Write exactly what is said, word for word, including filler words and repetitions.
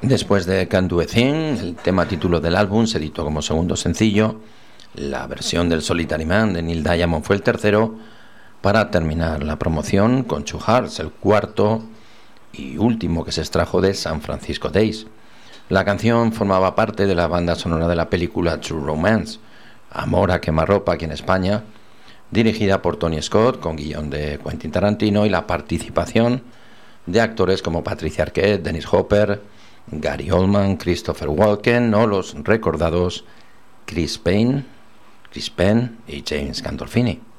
Después de Can't Do a Thing, el tema título del álbum se editó como segundo sencillo. La versión del Solitary Man de Neil Diamond fue el tercero, para terminar la promoción con Two Hearts, el cuarto y último que se extrajo de San Francisco Days. La canción formaba parte de la banda sonora de la película True Romance, Amor a quemarropa, aquí en España, dirigida por Tony Scott, con guión de Quentin Tarantino y la participación de actores como Patricia Arquette, Dennis Hopper, Gary Oldman, Christopher Walken o los recordados Chris Pine, Chris Penn y James Gandolfini.